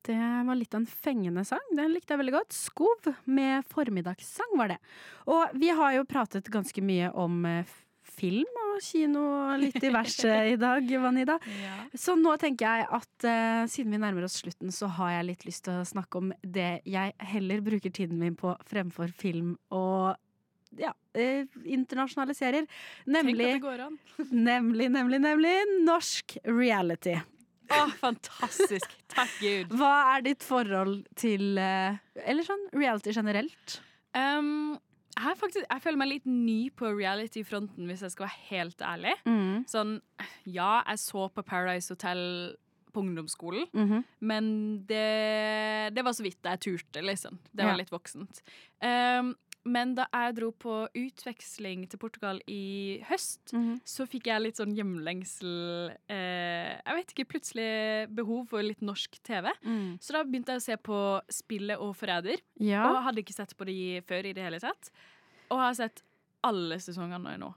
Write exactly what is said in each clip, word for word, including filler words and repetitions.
Det var litt av en fengende sang. Den likte jeg veldig godt. Skov med formiddagssang var det. Og vi har jo pratet ganske mye om eh, film og kino og litt diverse i dag, Vanida. Ja. Så nå tenker jeg at eh, siden vi nærmer oss slutten, så har jeg litt lyst til å snakke om det jeg heller bruker tiden min på fremfor film og ja, eh, internasjonale serier. Nemlig, Tenk at det går an. nemlig, nemlig, nemlig norsk reality. Åh, fantastisk. Takk Gud. Hva er ditt forhold til eh, eller sånn reality generelt? Um, jeg, er faktisk, jeg føler meg litt ny på reality-fronten, hvis jeg skal være helt ærlig. Mm. Sånn, ja, jeg så på Paradise Hotel på ungdomsskolen, Mhm. men det, det var så vidt jeg turte, liksom. Det var Ja. litt voksent. Um, men da jeg dro på utveksling til Portugal i høst, Mhm. så fikk jeg litt sånn hjemlengsel, eh, jeg vet ikke, plutselig behov for litt norsk T V. Mm. Så da begynte jeg å se på Spillet og Forræder, Ja. og hadde ikke sett på de før i det hele tatt. Og har sett alle sesongene nå.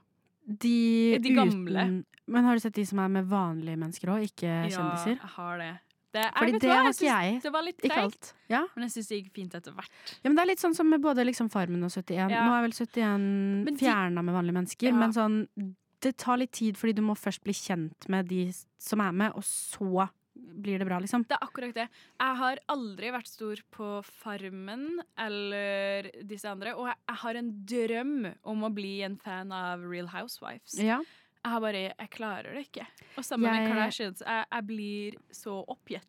De, De gamle. Uten, men har du sett de som er med vanlige mennesker òg, ikke kjendiser? Ja, jeg har det. det jeg Fordi vet det hva, har jeg ikke synes jeg. Det var litt Ikke treigt, alt. Ja. men jeg synes det gikk fint etter hvert. ja, men det er litt sånn som med både liksom Farmen og syttien. Ja. Nå er vel syttien Men de- fjerna med vanlige mennesker, Ja. men sånn det tar litt tid fordi du må først bli kjent med de som er med, og så blir det bra, liksom. Det er akkurat det. Jeg har aldri vært stor på Farmen eller disse andre, og jeg, jeg har en drøm om å bli en fan av Real Housewives. Ja. Jeg har bare, jeg klarer det ikke. Og sammen Jeg- med Kardashians, jeg, jeg blir så oppgitt.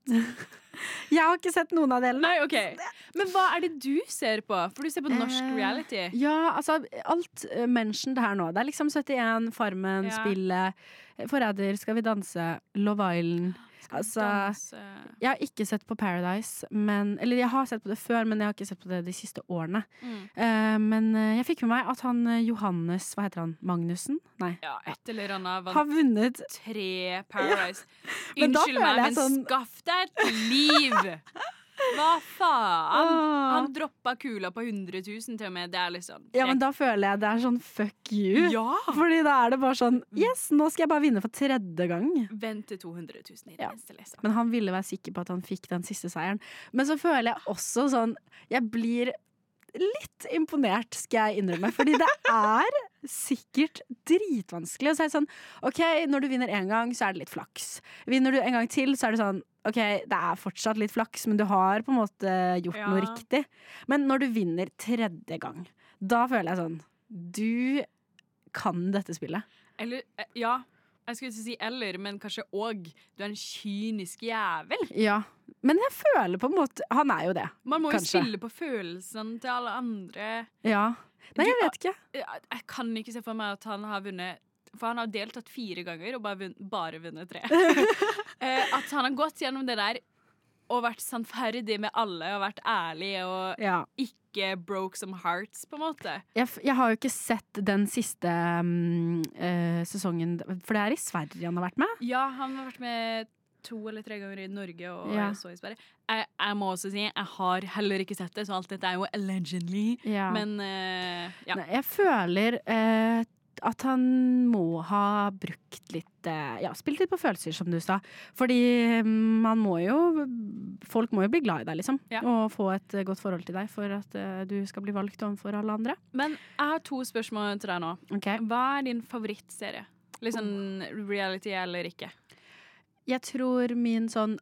Jeg har ikke sett noen av delene. Nei, ok. Men hva er det du ser på? For du ser på norsk Eh, reality. Ja, altså alt uh, mentioned her nå. Det er liksom syttien, Farmen, Ja. Spillet, Forræder, Skal vi danse, Love Island. Altså, Danse. jeg har ikke sett på Paradise, men, eller jeg har sett på det før, men jeg har ikke sett på det de siste årene. Mm. Eh, men eh, jeg fikk med meg at han eh, Johannes, hva heter han, Magnussen? Nei. Ja, et eller annet Har vant vunnet. tre Paradise. Men da Unnskyld føler meg, jeg men sånn- skaff deg et liv! Hva faen? Åh. Han droppa kula på hundre tusen til og med. Det er liksom Ja, men da føler jeg det er sånn fuck you. Ja! Fordi da er det bare sånn yes, nå skal jeg bare vinne for tredje gang. Vent til to hundre tusen i det Ja. minste, liksom. Men han ville være sikker på at han fikk den siste seieren. Men så føler jeg også sånn jeg blir litt imponert, skal jeg innrømme. Fordi det er sikkert dritvanskelig. Og så er det sånn, ok, når du vinner en gang, så er det litt flaks. Vinner du en gang til, så er det sånn, ok, det er fortsatt litt flaks, men du har på en måte gjort Ja. noe riktig. Men når du vinner tredje gang, da føler jeg sånn, du kan dette spillet. Eller, eh, ja. Jeg skulle ikke si eller, men kanskje òg. Du er en kynisk jævel. Ja, men jeg føler på en måte, han er jo det. Man må jo Kanskje. spille på følelsene til alle andre. Ja. Nei, Du- jeg vet ikke. Jeg jeg kan ikke se for meg at han har vunnet. For han har deltatt fire ganger og bare, vunnet, bare vunnet tre. Eh, at han har gått gjennom det der og vært sannferdig med alle og vært ærlig og Ja. ikke broke some hearts, på en måte. Jeg, f- jeg har jo ikke sett den siste mm, eh, sesongen, for det er i Sverige han har vært med. Ja, han har vært med to eller tre ganger i Norge og Ja. så i Sverige. Jeg, jeg må også si, jeg har heller ikke sett det, så alt dette er jo allegedly. Ja. Men eh, ja. Nei, jeg føler eh, at han må ha brukt litt eh, ja, spilt litt på følelser, som du sa. Fordi mm, man må jo folk må jo bli glad i deg, liksom. Ja. Og få et eh, godt forhold til deg for at eh, du skal bli valgt overfor alle andre. Men jeg har to spørsmål til deg nå. Ok. Hva er din favorittserie? Litt sånn reality eller ikke? Jeg tror min sånn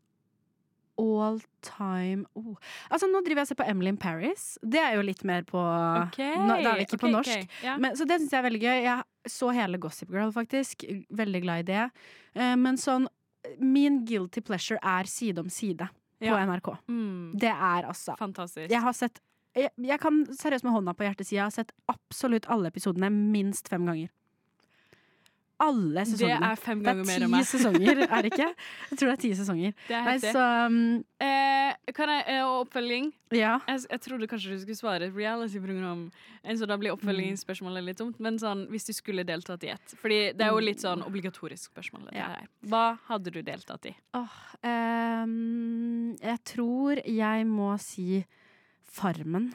all time oh. Altså, nå driver jeg og ser på Emily in Paris. Det er jo litt mer på nå, Da er vi ikke på ok, norsk. ok, ja. Men, så det syns jeg er veldig gøy. Jeg så hele Gossip Girl, faktisk. Veldig glad i det. Eh, men sånn min guilty pleasure er Side om side på Ja. N R K. Mm, Det er altså fantastisk. Jeg har sett jeg, jeg kan seriøst med hånda på hjertet si jeg har sett absolutt alle episodene minst fem ganger. Alle Det sesongene. er fem Det ganger er mer ti enn meg. sesonger, er det ikke? Jeg tror det er ti sesonger. Det er Nei, helt det. så um, Eh, kan jeg eh, og oppfølging? ja. Jeg, jeg trodde kanskje du skulle svare et reality-program, en så da blir oppfølgingsspørsmålet litt dumt. Men sånn, hvis du skulle deltatt i ett. Fordi det er jo litt sånn obligatorisk spørsmål. Dette Ja. her. Hva hadde du deltatt i? Åh, um, jeg tror jeg må si Farmen.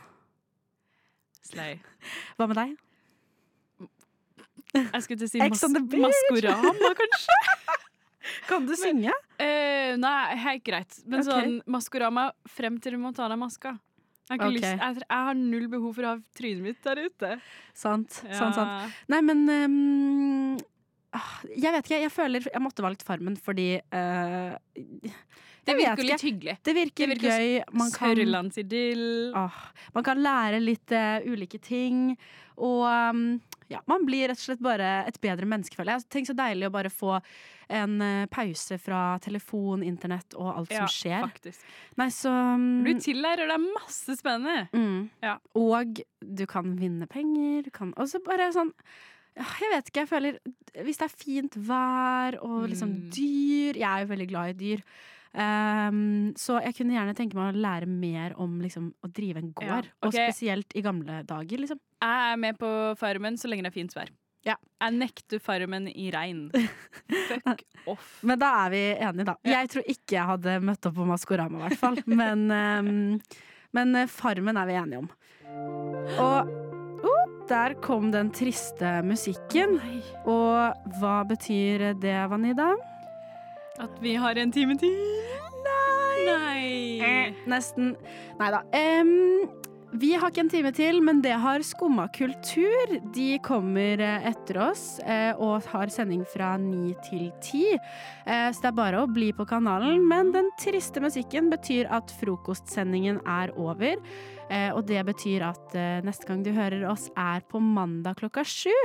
Slay. Hva med deg? Jeg skulle til å si Ex mas on the beach. Maskorama, kanskje? Kan du synge? Uh, nei, helt greit. Men Ok. sånn Maskorama frem til du må ta deg maska. Jeg har, ikke Ok. lyst, jeg, jeg har null behov for å ha trynet mitt der ute. Sant, Ja. sant, sant. Nei, men ehm, ah, jeg vet ikke, jeg føler jeg måtte valgt Farmen fordi eh, Det jeg vet virker litt ikke. hyggelig. Det virker, Det virker gøy. Man kan, Sørlandsidyll. ah, man kan lære litt eh, ulike ting. Og ehm, ja, man blir rett og slett bare et bedre menneske, føler jeg. Tenk så deilig å bare få en eh, pause fra telefon, internett og alt Ja, som skjer. faktisk. Nei, så mm, Du tillærer deg masse spennende. mm. Ja. Og du kan vinne penger. Du kan også bare sånn ja, jeg vet ikke, jeg føler hvis det er fint vær og liksom Mm. dyr. Jeg er jo veldig glad i dyr. Um, så jeg kunne gjerne tenke meg å lære mer om liksom, å drive en gård. Ja, Og ok. spesielt i gamle dager, liksom. Jeg er med på Farmen så lenge det er fint vær. Ja. Jeg nekter Farmen i regn. Fuck off. Men da er vi enige, da. Ja. Jeg tror ikke jeg hadde møtt opp på Maskorama, i hvert fall. Men, um, men eh, Farmen er vi enige om. Og oh, der kom den triste musikken. Og hva betyr det, Vanida? At vi har en time til. Nei! Nei. Nesten. Nei da. Vi har ikke en time til, men det har Skumma kultur. De kommer eh, etter oss eh, og har sending fra ni til ti. Eh, så det er bare å bli på kanalen. Men den triste musikken betyr at frokostsendingen er over. Eh, og det betyr at eh, neste gang du hører oss er på mandag klokka sju.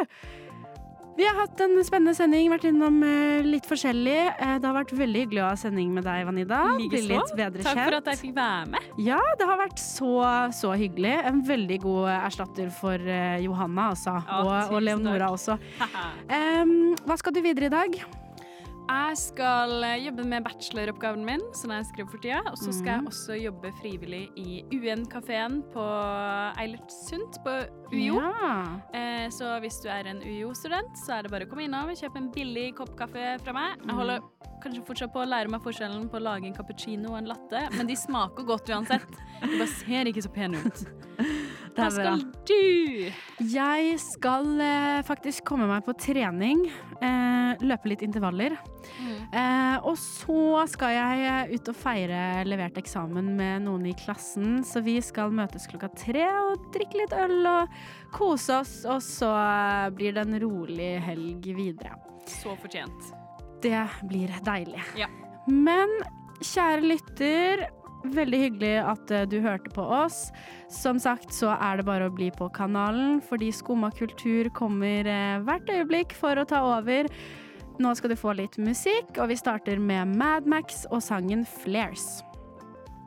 Vi har hatt en spennende sending, vært innom eh, litt forskjellig. Eh, det har vært veldig hyggelig å ha sending med deg, Vanida. Bli Likeså. litt bedre Takk kjent. for at jeg fikk være med. Ja, det har vært så, så hyggelig. En veldig god erstatter for eh, Johanna, altså. Ja, og, og tusen Leonora takk. også. Em, hva skal du videre i dag? Jeg skal eh, jobbe med bacheloroppgaven min, som jeg skriver for tida. Og så skal Mhm. jeg også jobbe frivillig i U N-kafeen på Eilertsundt på U I O. Ja. Eh, så hvis du er en U I O-student, så er det bare å komme innom og kjøpe en billig kopp kaffe fra meg. Jeg holder kanskje fortsatt på å lære meg forskjellen på å lage en cappuccino og en latte, men de smaker godt uansett. De bare ser ikke så pene ut. Det Hva er bra. skal du? Jeg skal eh, faktisk komme meg på trening. Eh, løpe litt intervaller. Eh, og så skal jeg eh, ut og feire levert eksamen med noen i klassen. Så vi skal møtes klokka tre og drikke litt øl og kose oss. Og så eh, blir det en rolig helg videre. Så fortjent. Det blir deilig. Ja. Men kjære lytter, veldig hyggelig at eh, du hørte på oss. Som sagt så er det bare å bli på kanalen, fordi Skumma kultur kommer eh, hvert øyeblikk for å ta over. Nå skal du få litt musikk, og vi starter med Mad Max og sangen Flares.